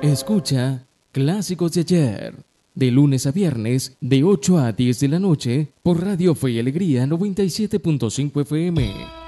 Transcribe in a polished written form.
Escucha Clásicos de Ayer, de lunes a viernes, de 8 a 10 de la noche, por Radio Fe y Alegría 97.5 FM.